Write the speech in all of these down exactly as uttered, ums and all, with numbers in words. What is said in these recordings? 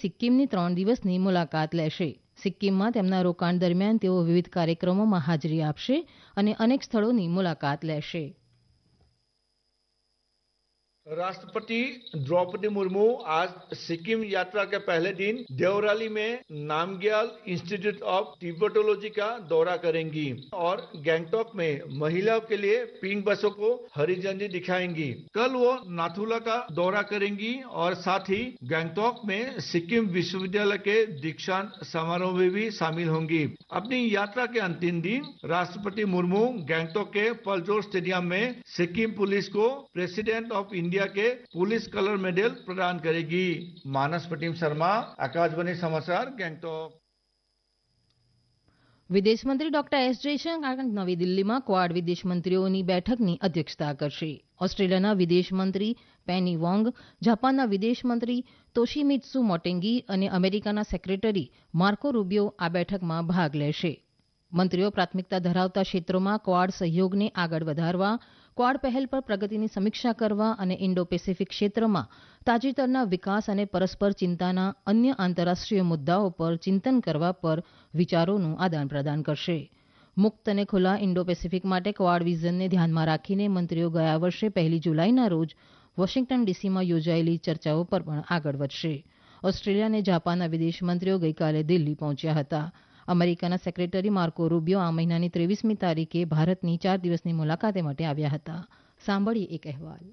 સિક્કિમની ત્રણ દિવસની મુલાકાત લેશે. સિક્કિમમાં તેમના રોકાણ દરમિયાન તેઓ વિવિધ કાર્યક્રમોમાં હાજરી આપશે અને અનેક સ્થળોની મુલાકાત લેશે. राष्ट्रपति द्रौपदी मुर्मू आज सिक्किम यात्रा के पहले दिन देवराली में नामग्याल इंस्टीट्यूट ऑफ टिबेटोलॉजी का दौरा करेंगी और गैंगटॉक में महिलाओं के लिए पिंक बसों को हरी झंडी दिखाएंगी. कल वो नाथुला का दौरा करेंगी और साथ ही गैंगटॉक में सिक्किम विश्वविद्यालय के दीक्षांत समारोह में भी शामिल होंगी. अपनी यात्रा के अंतिम दिन राष्ट्रपति मुर्मू गैंगटॉक के पलजोर स्टेडियम में सिक्किम पुलिस को प्रेसिडेंट ऑफ इंडिया के पुलिस कलर मेडल प्रदान करेगी. मानस प्रतिम शर्मा, आकाशवाणी समाचार, गैंगटॉक. વિદેશ મંત્રી ડોક્ટર એસ જયશંકર નવી દિલ્હીમાં ક્વાડ વિદેશ મંત્રીઓની બેઠકની અધ્યક્ષતા કરશે. ઓસ્ટ્રેલિયાના વિદેશ મંત્રી પેની વોંગ, જાપાનના વિદેશ મંત્રી તોશિમિત્સુ મોટેગી અને અમેરિકાના સેક્રેટરી માર્કો રૂબિયો આ બેઠકમાં ભાગ લેશે. મંત્રીઓ પ્રાથમિકતા ધરાવતા ક્ષેત્રોમાં ક્વાડ સહયોગને આગળ વધારવા, ક્વાડ પહેલ પર પ્રગતિની સમીક્ષા કરવા અને ઇન્ડો પેસિફિક ક્ષેત્રમાં તાજેતરના વિકાસ અને પરસ્પર ચિંતાના અન્ય આંતરરાષ્ટ્રીય મુદ્દાઓ પર ચિંતન કરવા પર વિચારોનું આદાન પ્રદાન કરશે. મુક્ત અને ખુલ્લા ઇન્ડો પેસિફિક માટે ક્વાડ વિઝનને ધ્યાનમાં રાખીને મંત્રીઓ ગયા વર્ષે પહેલી જુલાઈના રોજ વોશિંગ્ટન ડીસીમાં યોજાયેલી ચર્ચાઓ પર પણ આગળ વધશે. ઓસ્ટ્રેલિયા અને જાપાનના વિદેશ મંત્રીઓ ગઈકાલે દિલ્હી પહોંચ્યા હતા. અમેરિકાના સેક્રેટરી માર્કો રૂબિયો આ મહિનાની ત્રેવીસમી તારીખે ભારતની ચાર દિવસની મુલાકાતે માટે આવ્યા હતા. સાંભળીએ એક અહેવાલ.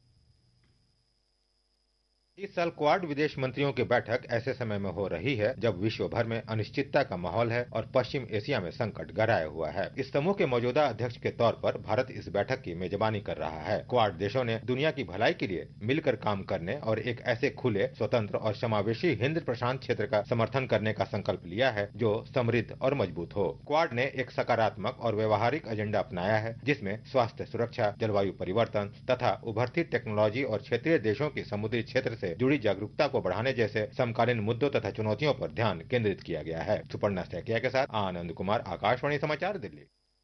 इस साल क्वाड विदेश मंत्रियों की बैठक ऐसे समय में हो रही है जब विश्व भर में अनिश्चितता का माहौल है और पश्चिम एशिया में संकट गहराया हुआ है. इस समूह के मौजूदा अध्यक्ष के तौर पर भारत इस बैठक की मेजबानी कर रहा है. क्वाड देशों ने दुनिया की भलाई के लिए मिलकर काम करने और एक ऐसे खुले, स्वतंत्र और समावेशी हिंद प्रशांत क्षेत्र का समर्थन करने का संकल्प लिया है जो समृद्ध और मजबूत हो. क्वाड ने एक सकारात्मक और व्यवहारिक एजेंडा अपनाया है जिसमें स्वास्थ्य सुरक्षा, जलवायु परिवर्तन तथा उभरती टेक्नोलॉजी और क्षेत्रीय देशों की समुद्री क्षेत्र से जुड़ी जागरूकता को बढ़ाने जैसे समकालीन मुद्दों तथा चुनौतियों पर ध्यान केंद्रित किया गया है. सुपर्णा सैकिया के साथ आनंद कुमार, आकाशवाणी समाचार, दिल्ही.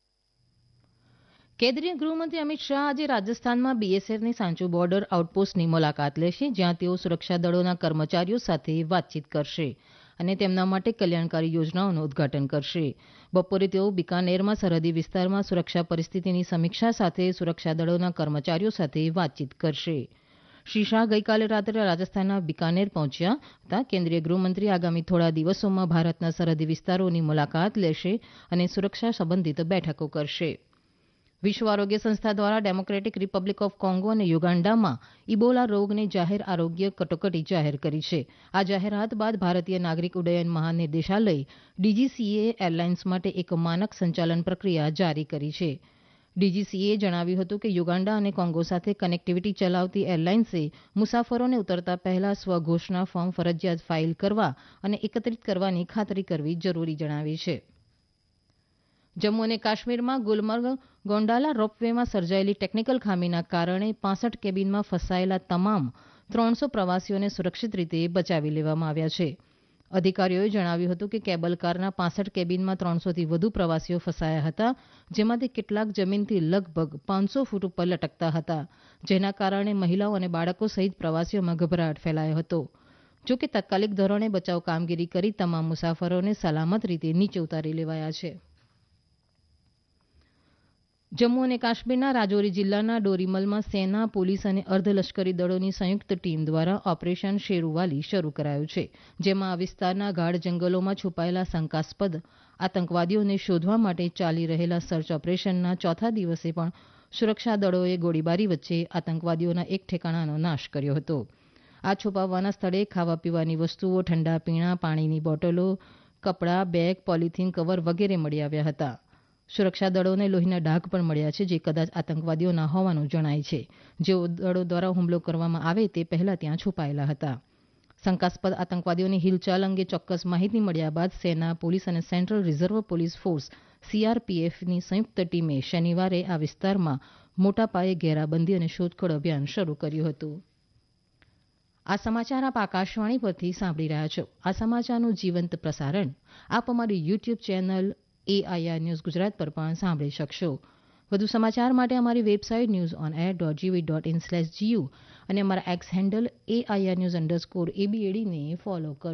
કેન્દ્રીય ગૃહમંત્રી અમિત શાહ આજે રાજસ્થાનમાં બીએસએફની સાંચો બોર્ડર આઉટપોસ્ટની મુલાકાત લેશે, જ્યાં તેઓ સુરક્ષા દળોના કર્મચારીઓ સાથે વાતચીત કરશે અને તેમના માટે કલ્યાણકારી યોજનાઓનું ઉદઘાટન કરશે. બપોરે તેઓ બિકાનેરમાં સરહદી વિસ્તારમાં સુરક્ષા પરિસ્થિતિની સમીક્ષા સાથે સુરક્ષા દળોના કર્મચારીઓ સાથે વાતચીત કરશે. શ્રી શાહ ગઈકાલે રાત્રે રાજસ્થાનના બિકાનેર પહોંચ્યા હતા. કેન્દ્રીય ગૃહમંત્રી આગામી થોડા દિવસોમાં ભારતના સરહદી વિસ્તારોની મુલાકાત લેશે અને સુરક્ષા સંબંધિત બેઠકો કરશે. વિશ્વ આરોગ્ય સંસ્થા દ્વારા ડેમોક્રેટિક રિપબ્લિક ઓફ કોંગો અને યુગાન્ડામાં ઇબોલા રોગને જાહેર આરોગ્ય કટોકટી જાહેર કરી છે. આ જાહેરાત બાદ ભારતીય નાગરિક ઉડ્ડયન મહાનિર્દેશાલય ડીજીસીએ એરલાઇન્સ માટે એક માનક સંચાલન પ્રક્રિયા જારી કરી છે. ડીજીસીએએ જણાવ્યું હતું કે યુગાન્ડા અને કોંગો સાથે કનેક્ટિવિટી ચલાવતી એરલાઇન્સે મુસાફરોને ઉતરતા પહેલા સ્વઘોષણા ફોર્મ ફરજિયાત ફાઇલ કરવા અને એકત્રિત કરવાની ખાતરી કરવી જરૂરી જણાવી છે. જમ્મુ અને કાશ્મીરમાં ગુલમર્ગ ગોંડાલા રોપવેમાં સર્જાયેલી ટેકનિકલ ખામીના કારણે પાસઠ કેબિનમાં ફસાયેલા તમામ ત્રણસો પ્રવાસીઓને સુરક્ષિત રીતે બચાવી લેવામાં આવ્યા છે. અધિકારીઓએ જણાવ્યું હતું કે કેબલ કારના પાસઠ કેબિનમાં ત્રણસોથી વધુ પ્રવાસીઓ ફસાયા હતા, જેમાંથી કેટલાક જમીનથી લગભગ પાંચસો ફૂટ ઉપર લટકતા હતા, જેના કારણે મહિલાઓ અને બાળકો સહિત પ્રવાસીઓમાં ગભરાટ ફેલાયો હતો. જો કે તાત્કાલિક ધોરણે બચાવ કામગીરી કરી તમામ મુસાફરોને સલામત રીતે નીચે ઉતારી લેવાયા છે. જમ્મુ અને કાશ્મીરના રાજૌરી જિલ્લાના ડોરીમલમાં સેના, પોલીસ અને અર્ધલશ્કરી દળોની સંયુક્ત ટીમ દ્વારા ઓપરેશન શેરુવાલી શરૂ કરાયું છે, જેમાં આ વિસ્તારના ગાઢ જંગલોમાં છુપાયેલા શંકાસ્પદ આતંકવાદીઓને શોધવા માટે ચાલી રહેલા સર્ચ ઓપરેશનના ચોથા દિવસે પણ સુરક્ષા દળોએ ગોળીબારી વચ્ચે આતંકવાદીઓના એક ઠેકાણાનો નાશ કર્યો હતો. આ છુપાવવાના સ્થળે ખાવા પીવાની વસ્તુઓ, ઠંડા પીણા, પાણીની બોટલો, કપડાં, બેગ, પોલિથીન કવર વગેરે મળી આવ્યા હતા. સુરક્ષા દળોને લોહીના ડાઘ પણ મળ્યા છે, જે કદાચ આતંકવાદીઓના હોવાનું જણાય છે, જેઓ દળો દ્વારા હુમલો કરવામાં આવે તે પહેલા ત્યાં છુપાયેલા હતા. શંકાસ્પદ આતંકવાદીઓની હિલચાલ અંગે ચોક્કસ માહિતી મળ્યા બાદ સેના, પોલીસ અને સેન્ટ્રલ રિઝર્વ પોલીસ ફોર્સ સીઆરપીએફની સંયુક્ત ટીમે શનિવારે આ વિસ્તારમાં મોટા પાયે ઘેરાબંધી અને શોધખોળ અભિયાન શરૂ કર્યું હતું. આ સમાચાર આપ આકાશવાણી પરથી સાંભળી રહ્યા છો. આ સમાચારનું જીવંત પ્રસારણ આપ અમારી YouTube channel AIR news Gujarat પર પણ સાંભળી શકશો. વધુ સમાચાર માટે અમારી website news on air dot જીવી ડોટ ઇન સ્લેશ જીયુ અને અમારા x handle AIR news underscore એબીએડીને follow કરો.